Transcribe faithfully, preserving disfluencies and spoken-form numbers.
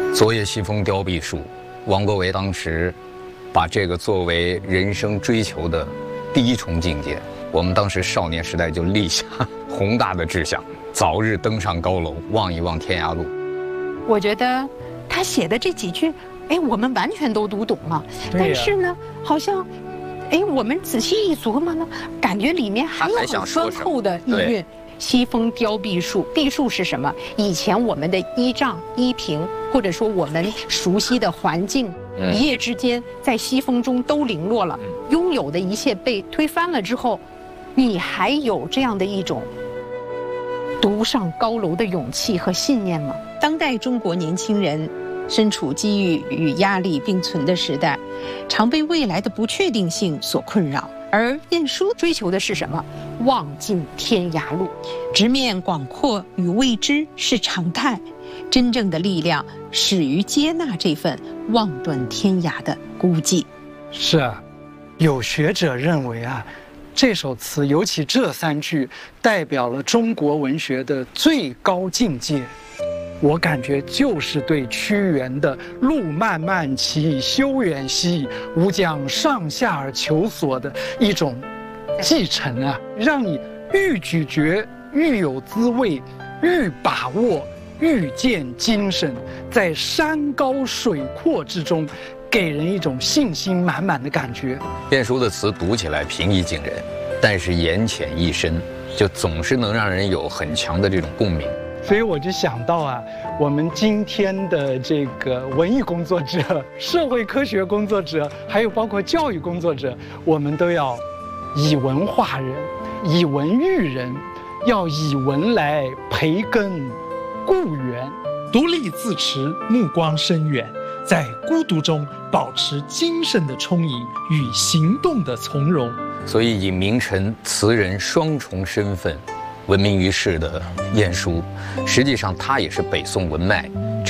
昨夜西风凋碧树，王国维当时把这个作为人生追求的第一重境界。我们当时少年时代就立下宏大的志向，早日登上高楼，望一望天涯路。 我觉得他写的这几句，哎，我们完全都读懂了。但是呢，好像，哎，我们仔细一琢磨呢，感觉里面还有很深厚的意蕴。西风凋碧树，碧树是什么？以前我们的依仗、依凭，或者说我们熟悉的环境，嗯、一夜之间在西风中都零落了，拥有的一切被推翻了之后，你还有这样的一种独上高楼的勇气和信念吗？ 当代中国年轻人身处机遇与压力并存的时代，常被未来的不确定性所困扰。而晏殊追求的是什么？望尽天涯路， 直面广阔与未知是常态。真正的力量始于接纳这份望断天涯的孤寂。 是啊，有学者认为啊，这首词尤其这三句代表了中国文学的最高境界。我感觉就是对屈原的“路漫漫其修远兮，吾将上下而求索”的一种继承啊，让你愈咀嚼愈有滋味，愈把握愈见精神，在山高水阔之中，给人一种信心满满的感觉。 晏殊的词读起来平易近人，但是言浅意深，就总是能让人有很强的这种共鸣。 所以我就想到啊，我们今天的这个文艺工作者、社会科学工作者，还有包括教育工作者，我们都要以文化人，以文育人，要以文来培根固园， 独立自持，目光深远，在孤独中保持精神的充盈与行动的从容。 所以以名臣词人双重身份闻名于世的晏殊，实际上他也是北宋文脉